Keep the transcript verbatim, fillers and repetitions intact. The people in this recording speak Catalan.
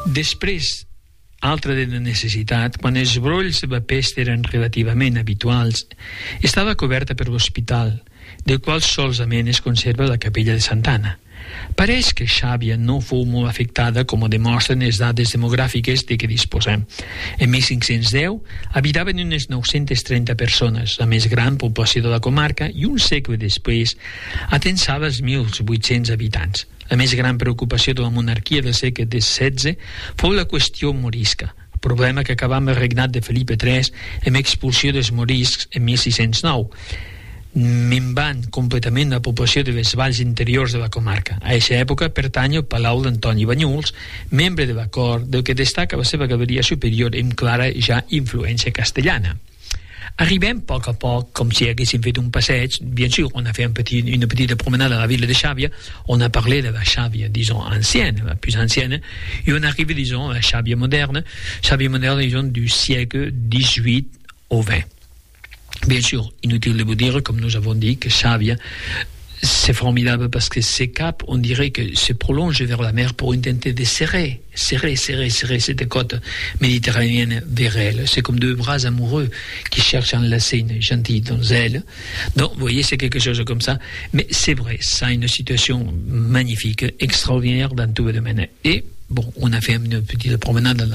Després, altra de la necessitat, quan els brolls de pest eren relativament habituals, estava coberta per l'hospital, del qual solament es conserva la capella de Santa Anna. Pareix que Xàbia no fou molt afectada, com ho demostren les dades demogràfiques de què disposem. En mil cinc-cents deu habitaven unes nou-centes trenta persones, la més gran població de la comarca, i un segle després atensava els mil vuit-cents habitants. La més gran preocupació de la monarquia del segle setze fou la qüestió morisca, el problema que acabà amb el regnat de Felipe tres amb expulsió dels moriscs en mil sis-cents nou, minvant completament la població de les valls interiors de la comarca. A aquesta època pertany al Palau d'Antoni Banyuls, membre de la cort, del que destaca la seva galeria superior amb clara ja influència castellana. Arribem a poc a poc, com si haguéssim fet un passeig. Bien sûr, on a fait un petit, une petite promenade à la ville de Xàbia, on a parlé de la Xàbia, disons, ancienne, la plus ancienne, et on arrive, disons, à la Xàbia moderne, Xàbia moderne, disons, du siècle dix-huit au vingt. Bien sûr, inutile de vous dire, comme nous avons dit, que Xàbia, c'est formidable parce que ces caps, on dirait que se prolongent vers la mer pour intenter de serrer, serrer, serrer, serrer cette côte méditerranéenne vers elle. C'est comme deux bras amoureux qui cherchent à enlacer une gentille donzelle. Donc, vous voyez, c'est quelque chose comme ça. Mais c'est vrai, ça a une situation magnifique, extraordinaire dans tous les domaines. Et, bon, on a fait une petite promenade